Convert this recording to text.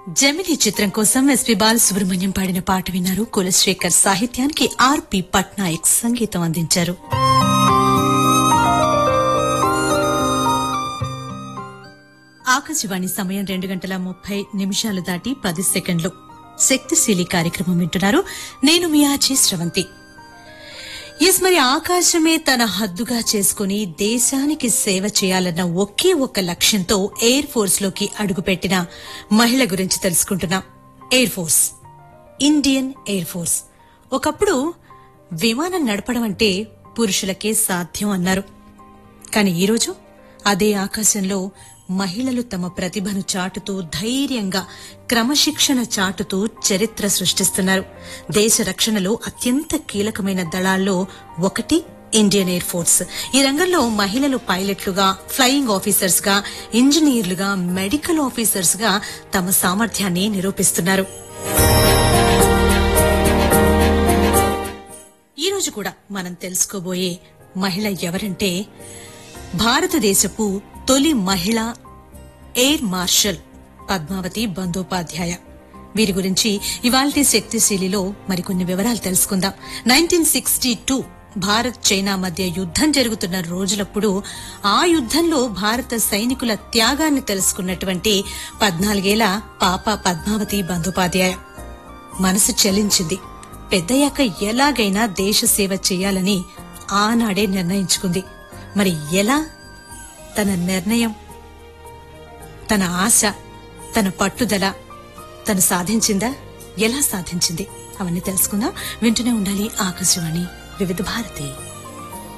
జమిని చిత్రం కోసం ఎస్పీ బాలసుబ్రహ్మణ్యం పాడిన పాట విన్నారు. కులశేఖర్ సాహిత్యానికి ఆర్పి పట్నాయక్ సంగీతం అందించారు. ఆకాశవాణి సమయం 2:30 దాటి 10 సెకండ్లు. శక్తిశీలి కార్యక్రమం వింటున్నారు. నేను మీ ఆచి శ్రవంతి. మరి ఆకాశమే తన హద్దుగా చేసుకుని దేశానికి సేవ చేయాలన్న ఒకే ఒక్క లక్ష్యంతో ఎయిర్ ఫోర్స్ లోకి అడుగుపెట్టిన మహిళ గురించి తెలుసుకుంటున్నాం. Air force, Indian air force. ఒకప్పుడు విమానం నడపడం అంటే పురుషులకే సాధ్యం అన్నారు. కానీ ఈరోజు అదే ఆకాశంలో మహిళలు తమ ప్రతిభను చాటుతూ ధైర్యంగా క్రమశిక్షణ చాటుతూ చరిత్ర సృష్టిస్తున్నారు. దేశ రక్షణలో అత్యంత కీలకమైన దళాల్లో ఒకటి ఇండియన్ ఎయిర్ ఫోర్స్. ఈ రంగంలో మహిళలు పైలట్లుగా, ఫ్లయింగ్ ఆఫీసర్స్ గా, ఇంజనీర్లుగా, మెడికల్ ఆఫీసర్స్ గా తమ సామర్థ్యాన్ని నిరూపిస్తున్నారు. ఈ రోజు కూడా మనం తెలుసుకోబోయే మహిళ ఎవరంటే భారతదేశపు తొలి మహిళ ఎయిర్ మార్షల్ పద్మావతి బందోపాధ్యాయ. వీరి గురించి ఇవాల్టి శక్తిశీలిలో మరికొన్ని వివరాలు తెలుసుకుందాం. 1962 భారత్ చైనా మధ్య యుద్దం జరుగుతున్న రోజులప్పుడు ఆ యుద్దంలో భారత సైనికుల త్యాగాన్ని తెలుసుకున్నటువంటి 14 ఏళ్ల పాప పద్మావతి బందోపాధ్యాయ మనసు చలించింది. పెద్దయ్యాక ఎలాగైనా దేశ సేవ చేయాలని ఆనాడే నిర్ణయించుకుంది. మరి ఎలా? తన నిర్ణయం, తన ఆశ, తన పట్టుదల తను సాధించిందా? ఎలా సాధించింది? అవన్నీ తెలుసుకుందాం. వింటూనే ఉండాలి ఆకాశవాణి వివిధ భారతి.